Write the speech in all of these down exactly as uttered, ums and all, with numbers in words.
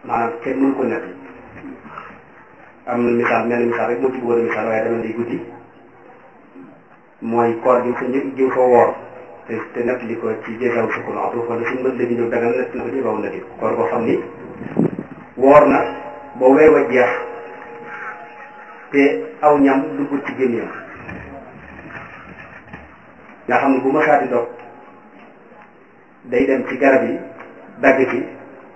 maanaam kenn mënu ko nekk am na misaal mel misaal rek moo ci bëggoon a misaal waaye dama day guddi mooy koor gi fa një jiw fa woor te te nett li ko ci jégaw sukkoon atu wala suñu mën la ñëw dagal nett li ko jégaw na di koor boo xam ni woor na ba weer wa jeex te aw ñam dugg ci gémmiñam nga xam ne bu ma saati dog day dem ci garab yi dagg ci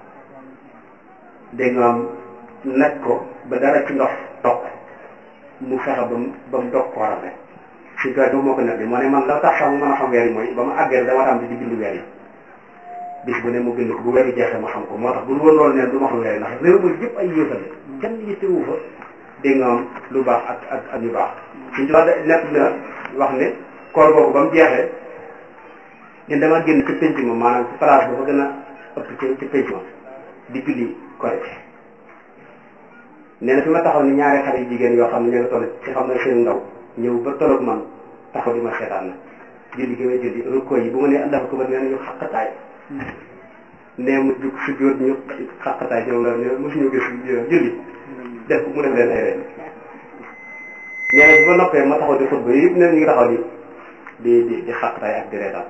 dégg nga am naj ko ba dara ci ndox dog mu fexe ba mu ba mu dog kooram rek suñ koy doo moo ko nekk moo ne man la tax sax mu mën a xam weer yi mooy ba ma àggee dama am di bind weer yi bis bu ne mu bind ko bu weer yi jeexee ma xam ko moo tax bu dul woon loolu neen du ma xam weer yi ndax réew mi yëpp ay yéefal kenn yittewu fa dégg nga am lu baax ak ak ak yu baax suñ ci wax nekk na wax ne koor boobu ba mu jeexee ñun dama génn ci penc ma maanaam ci place ba fa gën a ëpp ci ci penc ma di julli korite nee na fi ma taxaw ni ñaari xale yu jigéen yoo xam ne ñoo ngi toll ci xam ne seen ndaw ñëw ba tolloog man taxaw di ma seetaan na julli gi may julli rukkoo yi bu ma nee allahu akbar nee na ñu xaqataay nee mu jug si jóot ñu xaqataay ñoom la ne mosuñu gis julli def mu def leen ay reen nee na bu ma noppee ma taxaw di xutba yëpp nee na ñu ngi taxaw di di di di xaqataay ak di reetaan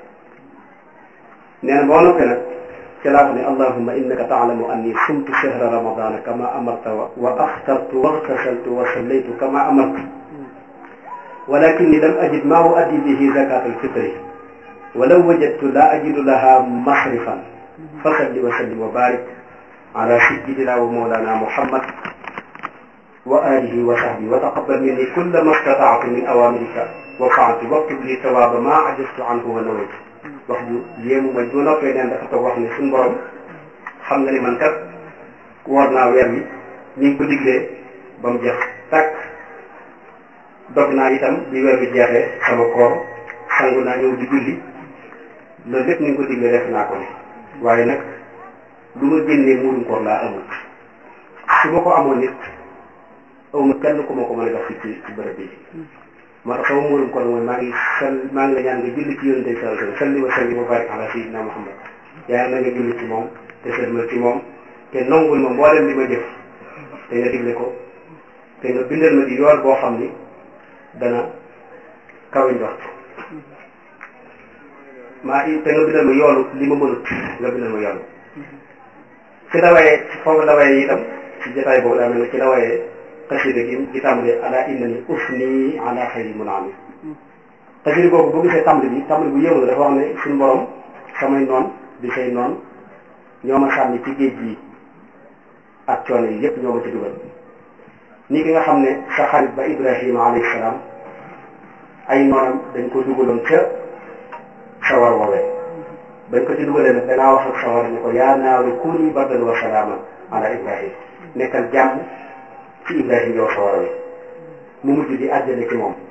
nee na boo noppee nag ci laa wax ne allahumma innaka taalamu anni sumtu shahra ramadana kama amarta wa aftartu waxtasaltu wa sallaytu kama amarta walakinni lam ajid ma uaddi bihi zakat alfitri walaw wajadtu la ajidu laha masrifan fasalli wa sallim wa barik ala sayyidina wa mawlana muhammad wa alihi wa sahbihi wa taqabbal minni kulla ma stata'tu min awamirika wa fa'altu waktub li thawaba ma ajaztu anhu wa nawaytu wax ju yéemu ma bu noppee neen dafa toog wax ne suñu borom xam nga ni man kat woor naa weer wi ni ngi ko diglee ba mu jeex tàkk dog naa itam bi weer wi jeexee sama koor sangu naa ñëw di julli loolu lépp ni ngi ko diglee def naa ko ne waaye nag lu ma génnee muurum koor laa amul su ma ko amoon nit awma kenn ku ma ko mën a def ci ci bërëb bi moo tax sama muurum koor mooy maa ngi sal maa ngi la ñaan nga julli ci yonente bi sallallahu alayhi wa sallam salli wa sallim wa barik ala sayyidina muhammad yaa na nga julli ci moom te sëlmal ci moom te nongul ma mboolem li ma jëf te nga digle ko te nga bindal ma di yool boo xam ni dana kawe njort maa te nga bindal ma yoolu li ma mënut nga bindal ma yoolu ci la wayee ci foofu la wayee itam ci jotaay boobu daa mel ne ci la wayee xasida gi di tàmbale ala innani usni ala xayri munami xasida boobu boo gisee tàmbali bi tàmbali bu yéemu la dafa wax ne suñu borom samay noon di say noon ñoo ma sànni ci géej gi ak coono yi yépp ñoo ma ci dugal ni ki nga xam ne sa xarit ba ibrahima alayhi salaam ay noonam dañ ko dugaloon ca sawar woowee bañ ko ci dugalee nag danaa wax ak sawar ne ko yaa naaru kuuni bardan wa salaaman ala ibrahim nekkal jàmm ci ibrahim yow sawar wi mu mujj di àjjana ci moom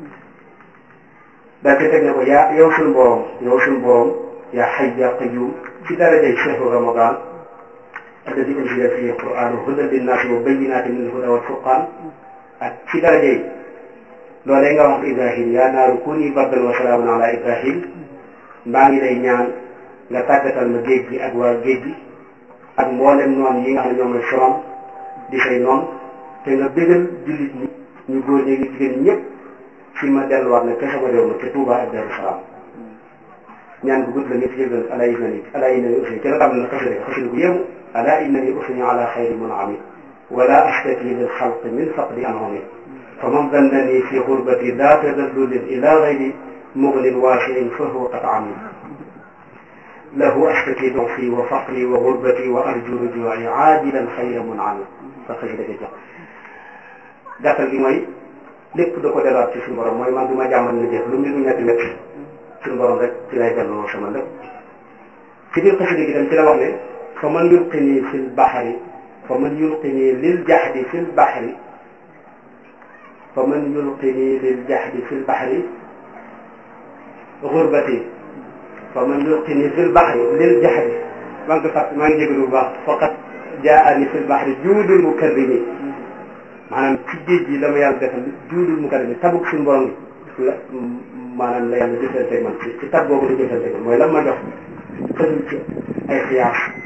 daal ci teg ne ko yaa yow suñu borom yow suñu borom yaa xay yaa qayyum ci darajay shahru ramadan alladi unzila fihi alquran hudan linnaasi wa bayyinatin min alhuda wal furqan ak ci darajay loolee nga wax ibrahim yaa naaru kuuni bardan wa salaaman ala ibrahim maa ngi lay ñaan nga tàggatal ma géej gi ak waa géej gi ak mboolem noon yi nga xam ne ñoom la sorom di say noon te nga bégal jullit ñi ñu góor ñi ngi jigéen ñëpp fi ma delluwaat nag te sama réew ma te Touba ak Darou Salaam ñaan bu gudd la nga ci jégal ala innani ala innani usni ci la tam na xasida xasida bu yéemu ala innani usni ala xayri munami wala ashtaki lil xalq min faqdi anhumi fa man dannani fi xurbati daa tadallulin ila gayri mugnin waasiin fa huwa qad ami lahu ashtaki dufi wa faqri wa xurbati wa arju rujuai aajilan xayra munami fa xasida ga jox gàttal gi mooy lépp da ko delluwaat ci suñu borom mooy man du ma jàmmal na jëf lu mbir mu ñetti métti suñu borom rek ci lay delloo sama lépp ci biir xasida gi tam ci la wax ne fa man yulqini fil baxri fa man yulqini lil jaxdi fil baxri fa man yulqini lil jaxdi fil baxri xurbati fa man yulqini fil baxri lil jaxdi maa ngi ko fàtt maa ngi jégalu bu baax faqat jaani fil baxri juudul mukarrimi maanaam ci géej gi la ma yàlla defal juudul mukarrimi tabuk suñu borom la maanaam la yàlla jëfante man ci ci tab boobu la jëfante man mooy lan ma jox xëjul ci ay xiyaas